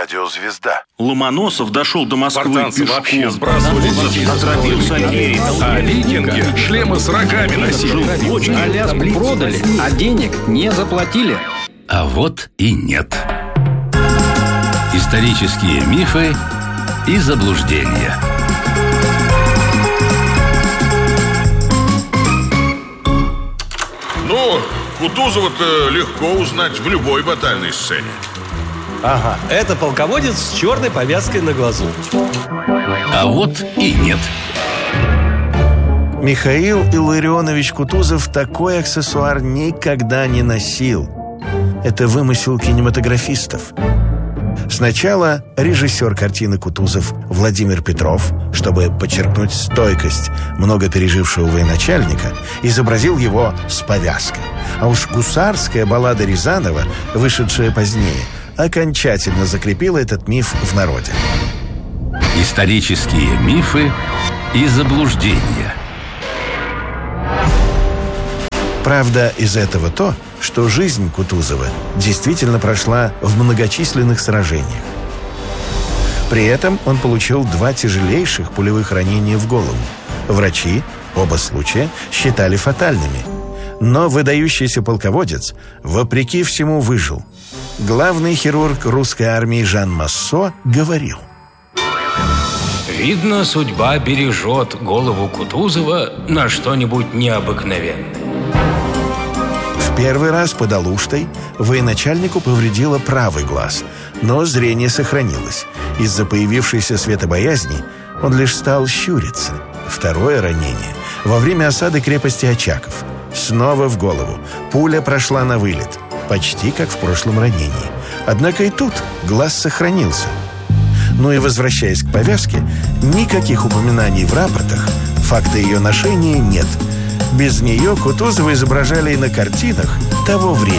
радиозвезда. Ломоносов дошел до Москвы Спартанцы пешком. вообще сбрасывали детей. Отравился Альгерий. А викинги шлемы с рогами носили. Аляску продали, а денег не заплатили. А вот и нет. Исторические мифы и заблуждения. Ну, Кутузова-то легко узнать в любой батальной сцене. Ага, это полководец с черной повязкой на глазу. А вот и нет. Михаил Илларионович Кутузов такой аксессуар никогда не носил. Это вымысел кинематографистов. Сначала режиссер картины Кутузов Владимир Петров, чтобы подчеркнуть стойкость много пережившего военачальника, изобразил его с повязкой. А уж гусарская баллада Рязанова, вышедшая позднее, окончательно закрепила этот миф в народе. Исторические мифы и заблуждения. Правда из этого то, что жизнь Кутузова действительно прошла в многочисленных сражениях. При этом он получил 2 тяжелейших пулевых ранения в голову. Врачи оба случая считали фатальными. Но выдающийся полководец, вопреки всему, выжил. Главный хирург русской армии Жан Массо говорил: «Видно, судьба бережет голову Кутузова на что-нибудь необыкновенное». В первый раз под Алуштой военачальнику повредило правый глаз, но зрение сохранилось. Из-за появившейся светобоязни он лишь стал щуриться. Второе ранение во время осады крепости Очаков. Снова в голову. Пуля прошла на вылет, почти как в прошлом ранении. Однако и тут глаз сохранился. Ну и возвращаясь к повязке, никаких упоминаний в рапортах, факта ее ношения нет. Без нее Кутузова изображали и на картинах того времени.